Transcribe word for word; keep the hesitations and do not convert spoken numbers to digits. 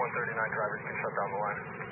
one thirty-nine drivers can shut down the line.